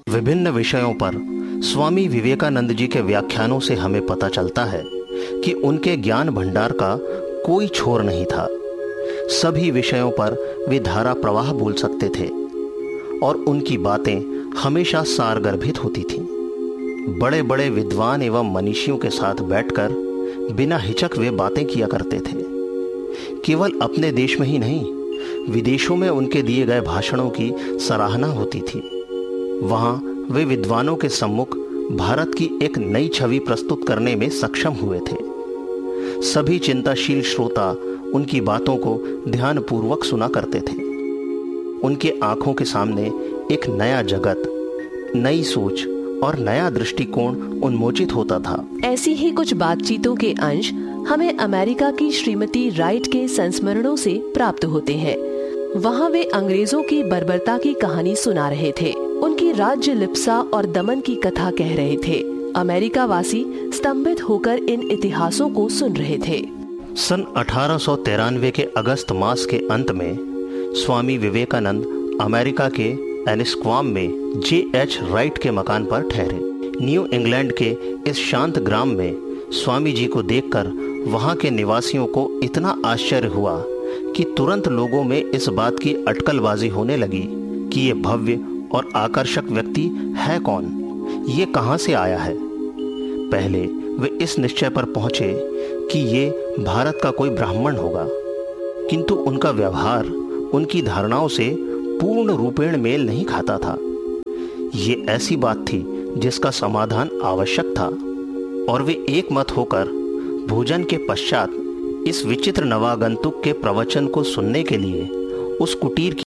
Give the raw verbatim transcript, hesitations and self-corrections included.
विभिन्न विषयों पर स्वामी विवेकानंद जी के व्याख्यानों से हमें पता चलता है कि उनके ज्ञान भंडार का कोई छोर नहीं था। सभी विषयों पर वे धारा प्रवाह बोल सकते थे और उनकी बातें हमेशा सारगर्भित होती थीं। बड़े बड़े विद्वान एवं मनीषियों के साथ बैठकर बिना हिचक वे बातें किया करते थे। केवल अपने देश में ही नहीं, विदेशों में उनके दिए गए भाषणों की सराहना होती थी। वहां वे विद्वानों के सम्मुख भारत की एक नई छवि प्रस्तुत करने में सक्षम हुए थे। सभी चिंताशील श्रोता उनकी बातों को ध्यानपूर्वक सुना करते थे। उनके आंखों के सामने एक नया जगत, नई सोच और नया दृष्टिकोण उन्मोचित होता था। ऐसी ही कुछ बातचीतों के अंश हमें अमेरिका की श्रीमती राइट के संस्मरणों से प्राप्त होते हैं। वहाँ वे अंग्रेजों की बर्बरता की कहानी सुना रहे थे, उनकी राज्य लिप्सा और दमन की कथा कह रहे थे। अमेरिका वासी स्तंभित होकर इन इतिहासों को सुन रहे थे। सन अठारह सौ तिरानवे के अगस्त मास के अंत में स्वामी विवेकानंद अमेरिका के एनिस्क्वाम में जे एच राइट के मकान पर ठहरे। न्यू इंग्लैंड के इस शांत ग्राम में स्वामी जी को देखकर वहां के निवासियों को इतना आश्चर्य हुआ कि तुरंत लोगों में इस बात की अटकलबाजी होने लगी कि ये भव्य और आकर्षक व्यक्ति है कौन, ये कहां से आया है। पहले वे इस निश्चय पर पहुंचे कि ये भारत का कोई ब्राह्मण होगा, किंतु उनका व्यवहार उनकी धारणाओं से पूर्ण रूपेण मेल नहीं खाता था। ये ऐसी बात थी जिसका समाधान आवश्यक था और वे एक मत होकर भोजन के पश्चात इस विचित्र नवागंतुक के प्रवचन को सुनने के लिए उस कुटीर की